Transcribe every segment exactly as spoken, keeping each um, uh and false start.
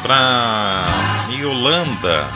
para Yolanda.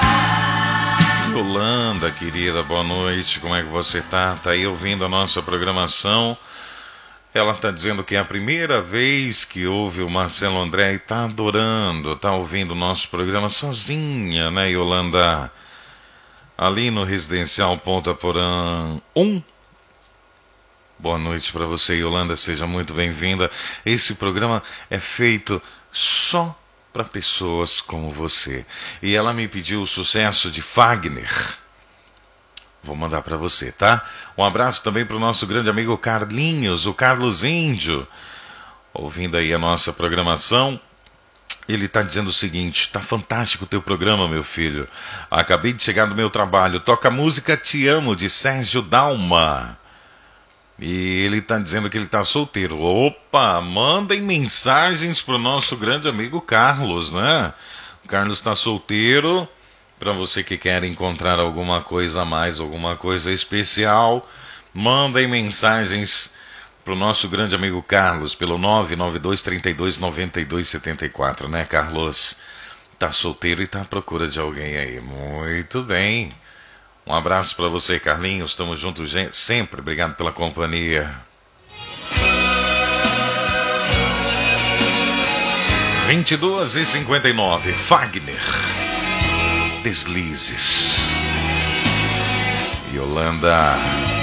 Yolanda, querida, boa noite. Como é que você tá? Tá aí ouvindo a nossa programação. Ela tá dizendo que é a primeira vez que ouve o Marcelo André e tá adorando, tá ouvindo o nosso programa sozinha, né, Yolanda? Ali no Residencial Ponta Porã um. Boa noite para você, Yolanda, seja muito bem-vinda. Esse programa é feito só para pessoas como você. E ela me pediu o sucesso de Fagner. Vou mandar para você, tá? Um abraço também para o nosso grande amigo Carlinhos, o Carlos Índio, ouvindo aí a nossa programação. Ele está dizendo o seguinte: tá fantástico o teu programa, meu filho. Acabei de chegar no meu trabalho. Toca a música Te Amo, de Sérgio Dalma. E ele está dizendo que ele está solteiro. Opa, mandem mensagens para o nosso grande amigo Carlos, né? O Carlos está solteiro. Para você que quer encontrar alguma coisa a mais, alguma coisa especial, mandem mensagens para o nosso grande amigo Carlos pelo nove nove dois, trinta e dois, noventa e dois, setenta e quatro, né, Carlos? Tá solteiro e tá à procura de alguém aí. Muito bem. Um abraço para você, Carlinhos. Estamos juntos sempre. Obrigado pela companhia. vinte e duas e cinquenta e nove. Fagner. Deslizes. Yolanda.